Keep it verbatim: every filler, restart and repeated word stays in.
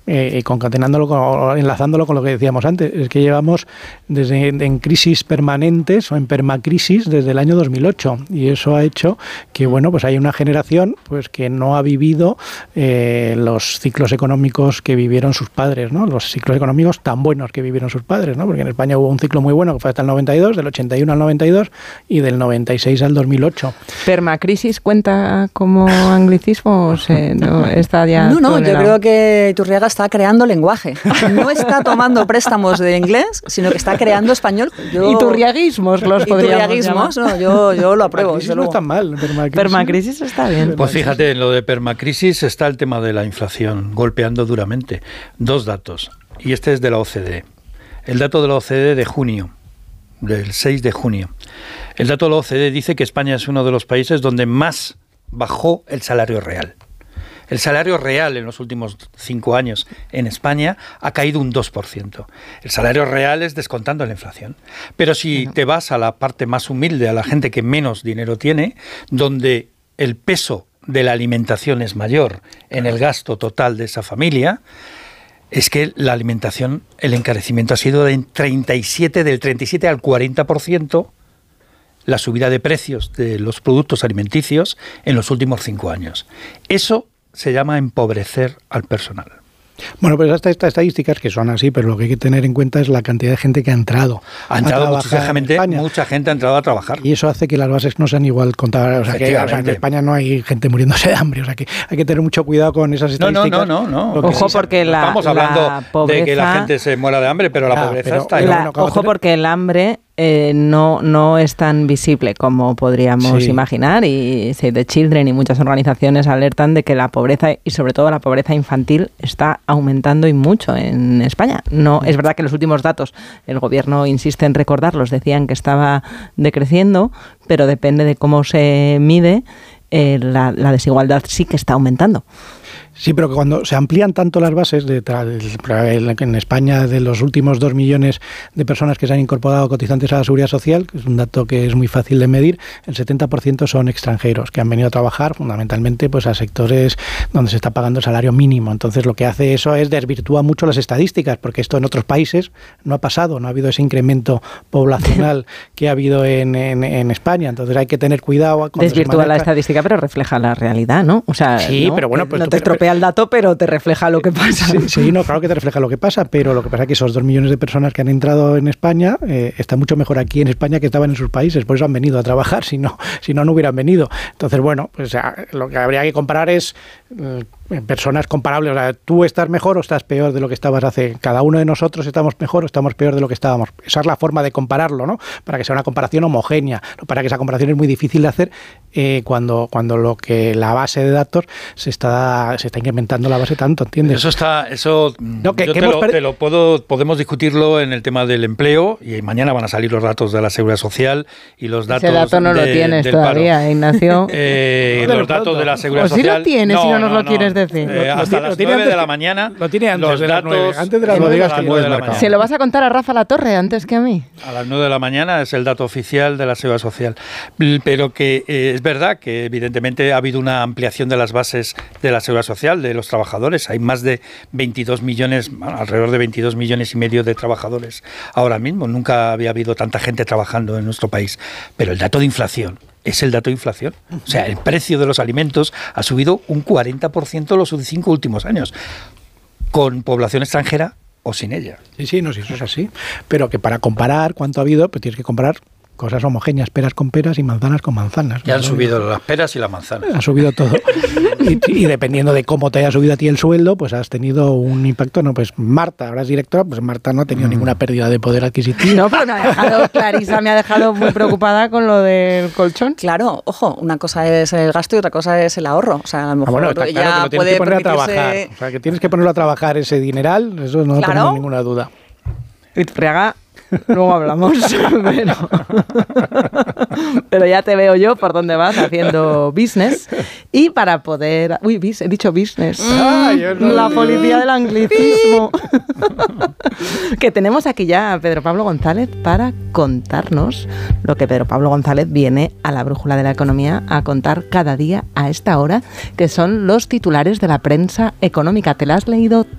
eh, concatenándolo, con, enlazándolo con lo que decíamos antes, es que llevamos desde en crisis permanentes o en permacrisis desde el año dos mil ocho, y eso ha hecho que, bueno, pues hay una generación pues que no ha vivido eh, los ciclos económicos que vivieron sus padres, ¿no? Los ciclos económicos tan buenos que vivieron sus padres, ¿no? Porque en España hubo un ciclo muy bueno que fue hasta el noventa y dos, del ochenta y uno al noventa y dos y del noventa y seis al dos mil ocho. ¿Permacrisis cuenta como anglicismo o se, no, está ya No, no, tolerado? Yo creo que Iturriaga está creando lenguaje. No está tomando préstamos de inglés, sino que está creando español. Yo... Iturriaguismos los podríamos Iturriaguismos, llamar. no, yo, yo lo apruebo. Permacrisis no está mal. Permacrisis. Permacrisis está bien. Pues fíjate, en lo de permacrisis está el tema de la inflación golpeando duramente. Dos datos, y este es de la O C D E. El dato de la O C D E de junio, del seis de junio. El dato de la O C D E dice que España es uno de los países donde más bajó el salario real. El salario real en los últimos cinco años en España ha caído un dos por ciento. El salario real es descontando la inflación. Pero si te vas a la parte más humilde, a la gente que menos dinero tiene, donde el peso de la alimentación es mayor en el gasto total de esa familia, es que la alimentación, el encarecimiento ha sido de treinta y siete, del treinta y siete al cuarenta por ciento, la subida de precios de los productos alimenticios en los últimos cinco años. Eso se llama empobrecer al personal. Bueno, pues hasta estas estadísticas que son así, pero lo que hay que tener en cuenta es la cantidad de gente que ha entrado. Ha entrado a mucha gente, mucha gente ha entrado a trabajar. Y eso hace que las bases no sean igual contadas. O sea, que, o sea, que en España no hay gente muriéndose de hambre. O sea, que hay que tener mucho cuidado con esas estadísticas. No, no, no, no. no. Ojo, porque la, estamos hablando la pobreza, de que la gente se muera de hambre, pero la ah, pobreza pero está ahí. La, ojo, porque el hambre eh, no, no es tan visible como podríamos sí. imaginar, y Save the Children y muchas organizaciones alertan de que la pobreza, y sobre todo la pobreza infantil, está aumentando y mucho en España. No, es verdad que los últimos datos, el gobierno insiste en recordarlos, decían que estaba decreciendo, pero depende de cómo se mide, eh, la, la desigualdad sí que está aumentando. Sí, pero que cuando se amplían tanto las bases, de, en España de los últimos dos millones de personas que se han incorporado cotizantes a la Seguridad Social, que es un dato que es muy fácil de medir, el setenta por ciento son extranjeros que han venido a trabajar fundamentalmente pues a sectores donde se está pagando el salario mínimo. Entonces lo que hace eso es desvirtúa mucho las estadísticas, porque esto en otros países no ha pasado, no ha habido ese incremento poblacional que ha habido en, en, en España. Entonces hay que tener cuidado. Desvirtúa la estadística, pero refleja la realidad, ¿no? O sea, sí, ¿no? pero bueno, pues no tú, te estropea el dato, pero te refleja lo que pasa. Sí, sí, no, claro que te refleja lo que pasa, pero lo que pasa es que esos dos millones de personas que han entrado en España eh, están mucho mejor aquí en España que estaban en sus países, por eso han venido a trabajar, si no, si no, no hubieran venido. Entonces, bueno, pues lo que habría que comparar es eh, personas comparables. O sea, tú estás mejor o estás peor de lo que estabas hace. Cada uno de nosotros estamos mejor o estamos peor de lo que estábamos. Esa es la forma de compararlo, ¿no? Para que sea una comparación homogénea. Para que esa comparación es muy difícil de hacer eh, cuando, cuando lo que la base de datos se está, se está incrementando la base tanto, ¿entiendes? Eso está, eso no, que, yo que te, hemos lo, per... te lo puedo, podemos discutirlo en el tema del empleo, y mañana van a salir los datos de la Seguridad Social y los datos. Ese dato no de, lo tienes del todavía, paro. Ignacio. Eh, los datos de la Seguridad o Social. Si lo tienes, no, si no nos no, lo no. quieres decir. Eh, hasta las nueve de la mañana. Lo tiene antes los de las datos, nueve. Antes de las nueve digas que nueve de la mañana. Se lo vas a contar a Rafa Latorre antes que a mí. A las nueve de la mañana es el dato oficial de la Seguridad Social. Pero que eh, es verdad que evidentemente ha habido una ampliación de las bases de la Seguridad Social, de los trabajadores. Hay más de veintidós millones, bueno, alrededor de veintidós millones y medio de trabajadores ahora mismo. Nunca había habido tanta gente trabajando en nuestro país. Pero el dato de inflación es el dato de inflación. O sea, el precio de los alimentos ha subido un cuarenta por ciento en los cinco últimos años, con población extranjera o sin ella. Sí, sí, no, sí, eso es así. Pero que para comparar cuánto ha habido, pues tienes que comparar cosas homogéneas, peras con peras y manzanas con manzanas. Ya han subido las peras y las manzanas. Ha subido todo. y, y dependiendo de cómo te haya subido a ti el sueldo, pues has tenido un impacto. No, pues Marta, ahora es directora, pues Marta no ha tenido mm. ninguna pérdida de poder adquisitivo. No, pero me ha dejado, Clarisa me ha dejado muy preocupada con lo del colchón. Claro, ojo, una cosa es el gasto y otra cosa es el ahorro. O sea, a lo mejor ah, bueno, está ella claro que lo tienes puede que poner a permitirse... trabajar. O sea, que tienes que ponerlo a trabajar ese dineral, eso no claro. tengo ninguna duda. Iturriaga, luego hablamos, pero, pero ya te veo yo por dónde vas haciendo business. Y para poder... Uy, bis, he dicho business. Ah, yo no. La policía del anglicismo. Que tenemos aquí ya a Pedro Pablo González para contarnos lo que Pedro Pablo González viene a la Brújula de la Economía a contar cada día a esta hora, que son los titulares de la prensa económica. ¿Te la has leído